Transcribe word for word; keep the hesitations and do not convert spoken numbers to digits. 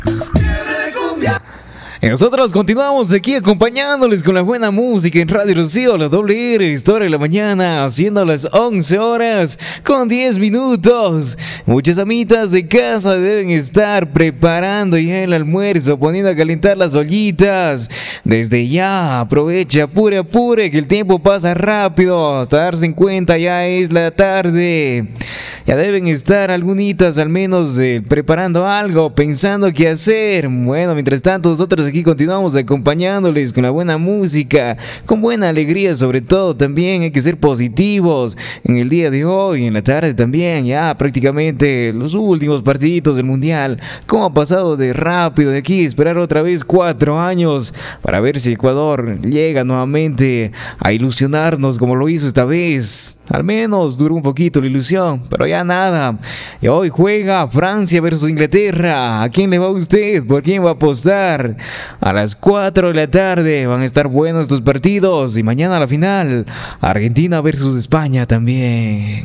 Y nosotros continuamos aquí acompañándoles con la buena música en Radio Rocío, la doble R, Historia de la Mañana, siendo las once horas con diez minutos. Muchas amitas de casa deben estar preparando ya el almuerzo, poniendo a calentar las ollitas. Desde ya, aprovecha, apure, apure, que el tiempo pasa rápido. Hasta darse en cuenta ya es la tarde. Ya deben estar algunitas al menos eh, preparando algo, pensando qué hacer. Bueno, mientras tanto nosotros aquí continuamos acompañándoles con la buena música, con buena alegría sobre todo. También hay que ser positivos en el día de hoy, en la tarde también, ya prácticamente los últimos partiditos del Mundial. ¿Cómo ha pasado de rápido de aquí? Esperar otra vez cuatro años para ver si Ecuador llega nuevamente a ilusionarnos como lo hizo esta vez. Al menos duró un poquito la ilusión, pero ya nada. Y hoy juega Francia versus Inglaterra. ¿A quién le va usted? ¿Por quién va a apostar? A las cuatro de la tarde van a estar buenos estos partidos. Y mañana la final, Argentina versus España también.